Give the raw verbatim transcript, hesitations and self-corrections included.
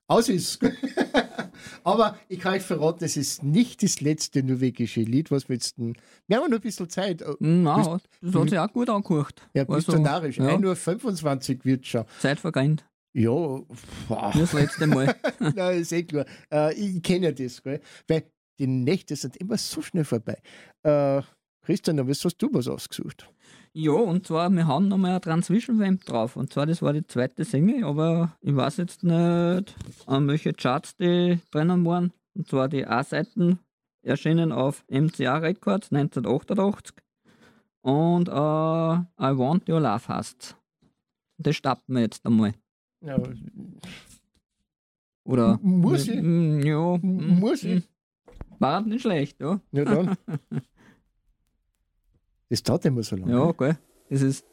Aus ist. Aber ich kann euch verraten, es ist nicht das letzte norwegische Lied, was wir jetzt. Wir haben noch ein bisschen Zeit. Nein, das hat sich auch gut angehört. Ja, bist Also, du narrisch. ja. ein Uhr fünfundzwanzig wird schon. Zeit vergangen. Ja, wow. Das letzte Mal. Nein, ist eh klar. Äh, ich ich kenne ja das, gell? Weil die Nächte sind immer so schnell vorbei. Äh, Christian, was hast du was ausgesucht? Ja, und zwar, wir haben nochmal eine Transvision-Vamp drauf. Und zwar, das war die zweite Single, aber ich weiß jetzt nicht, an welche Charts die drinnen waren. Und zwar die A-Seiten erschienen auf M C A Records neunzehnhundertachtundachtzig. Und äh, I Want Your Love heißt. Das starten wir jetzt einmal. Ja, Oder? muss ich? Mm, Ja. mm, Muss ich? War nicht schlecht, ja. Ja, dann. Das dauert immer so lange. Ja, gell. Das ist